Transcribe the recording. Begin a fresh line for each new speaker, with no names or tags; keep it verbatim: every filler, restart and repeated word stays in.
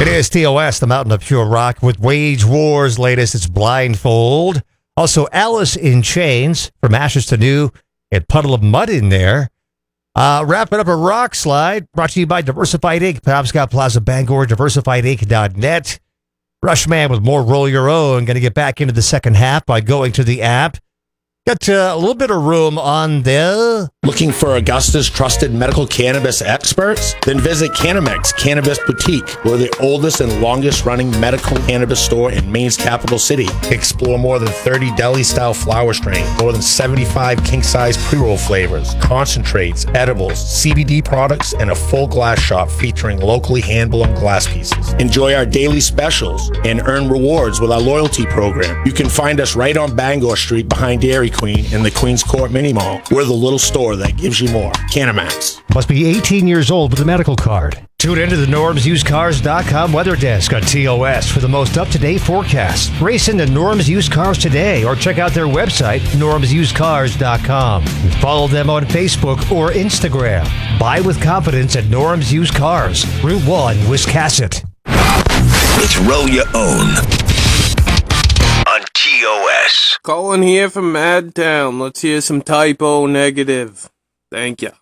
It is T O S, the Mountain of Pure Rock, with Wage War's latest. It's Blindfold. Also, Alice in Chains, From Ashes to New, and Puddle of Mud in there. Uh, wrapping up a rock slide, brought to you by Diversified Incorporated, Penobscot Plaza, Bangor, diversified inc dot net. Rushman with more Roll Your Own. Going to get back into the second half by going to the app. Got uh, a little bit of room on there.
Looking for Augusta's trusted medical cannabis experts? Then visit Canamex Cannabis Boutique. We're the oldest and longest running medical cannabis store in Maine's capital city. Explore more than thirty deli-style flower strains, more than seventy-five king-size pre-roll flavors, concentrates, edibles, C B D products, and a full glass shop featuring locally hand-blown glass pieces. Enjoy our daily specials and earn rewards with our loyalty program. You can find us right on Bangor Street behind Dairy Queen in the Queen's Court Mini Mall. We're the little store that gives you more. Canamax.
Must be eighteen years old with a medical card. Tune into the Norms Used Cars dot com weather desk on T O S for the most up-to-date forecast. Race into Norms Used Cars today or check out their website, Norms Used Cars dot com. Follow them on Facebook or Instagram. Buy with confidence at Norms Used Cars, Route one, Wiscasset.
It's Roll Your Own on T O S.
Colin here from Madtown. Let's hear some Typo Negative. Thank you.